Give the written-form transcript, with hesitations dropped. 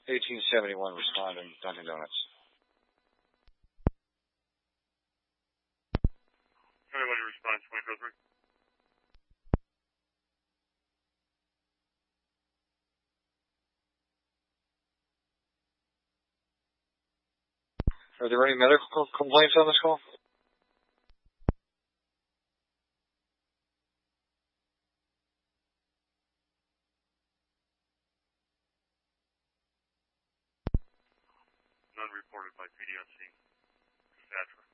1871 respond in Dunkin' Donuts. 21 response, 2003. Are there any medical complaints on this call? None reported by PDNC. Dispatcher.